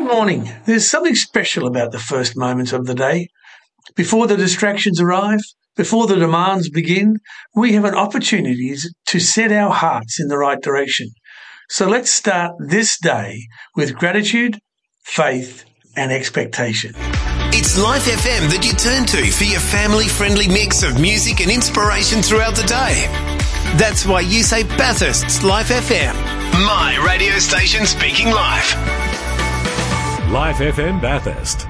morning. There's something special about the first moments of the day. Before the distractions arrive, before the demands begin, we have an opportunity to set our hearts in the right direction. So let's start this day with gratitude, faith, and expectation. It's Life FM that you turn to for your family-friendly mix of music and inspiration throughout the day. That's why you say Bathurst's Life FM. My radio station speaking life. Life FM Bathurst.